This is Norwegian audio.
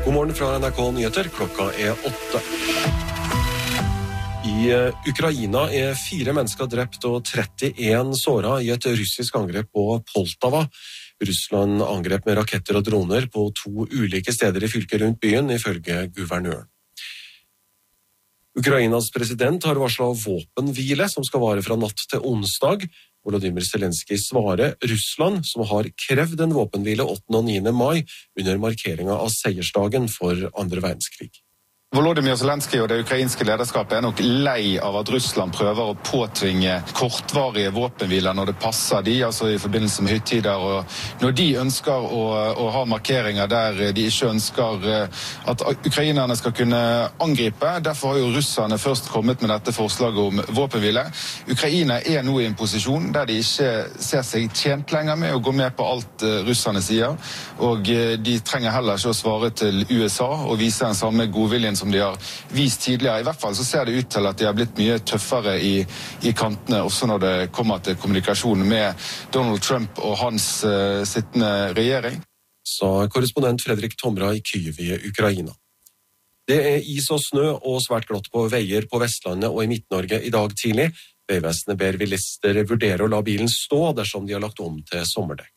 God morgen fra NRK Nyheter, klokka er 8. I Ukraina er 4 mennesker drept og 31 såret i et russisk angrep på Poltava. Russland angrep med raketter og droner på 2 ulike steder i fylket rundt byen, ifølge guvernøren. Ukrainas president har varslet våpenhvile som skal vare fra natt til onsdag. Volodymyr Zelenskyj svarer Russland, som har krevd en våpenhvile 8. og 9. mai under markeringen av seiersdagen for 2. verdenskrig. Volodymyr Zelenskyj og det ukrainske lederskapet er nok lei av at Russland prøver å påtvinge kortvarige våpenhviler når det passer de, altså i forbindelse med høytider, og når de ønsker å ha markeringer der de ikke ønsker at ukrainerne skal kunne angripe. Derfor har jo russerne først kommet med dette forslaget om våpenhvile. Ukraina er nå i en posisjon der de ikke ser seg tjent lenger med å gå med på alt russerne sier, og de trenger heller ikke å svare til USA og vise den samme godviljen som de har vist tidligere. I hvert fall så ser det ut til at de har blitt mye tøffere i kantene, også når det kommer til kommunikasjon med Donald Trump og hans sittende regjering. Sa korrespondent Fredrik Tomra i Kyiv i Ukraina. Det er is og snø og svært glatt på veier på Vestlandet og i Midt-Norge i dag tidlig. Veivesenet ber bilister vurdere å la bilen stå dersom de har lagt om til sommerdekk.